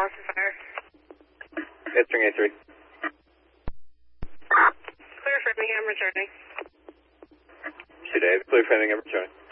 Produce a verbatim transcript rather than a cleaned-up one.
Boston Fire. Answering A three. Clear Framingham, returning. Two Dave, clear Framingham, returning.